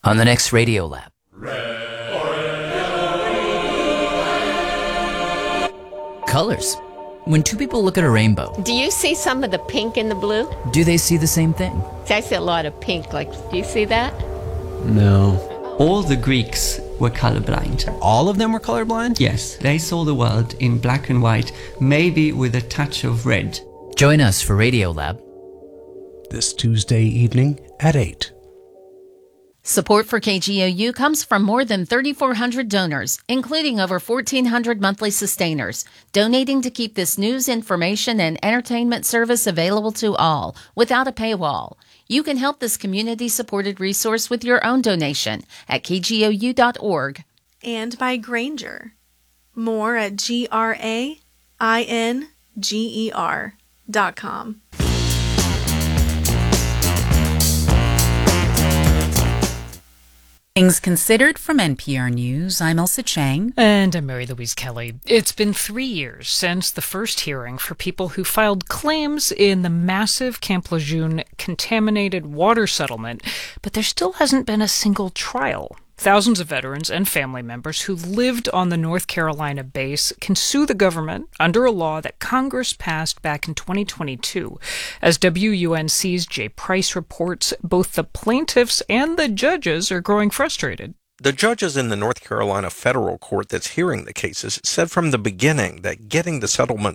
on the next Radio Lab. Colors. When two people look at a rainbow, Do you see some of the pink in the blue? do they see the same thing? I see a lot of pink. Like, do you see that? No. All the Greeks were colorblind. All of them were colorblind? Yes, they saw the world in black and white, maybe with a touch of red. Join us for Radio Lab. This Tuesday evening at 8. Support for KGOU comes from more than 3,400 donors, including over 1,400 monthly sustainers, donating to keep this news, information, and entertainment service available to all, without a paywall. You can help this community-supported resource with your own donation at kgou.org. And by Grainger. More at GRAINGER.com. Things Considered from NPR News. I'm Elsa Chang. And I'm Mary Louise Kelly. It's been 3 years since the first hearing for people who filed claims in the massive Camp Lejeune contaminated water settlement, but there still hasn't been a single trial. Thousands of veterans and family members who lived on the North Carolina base can sue the government under a law that Congress passed back in 2022. As WUNC's Jay Price reports, both the plaintiffs and the judges are growing frustrated. The judges in the North Carolina federal court that's hearing the cases said from the beginning that getting the settlement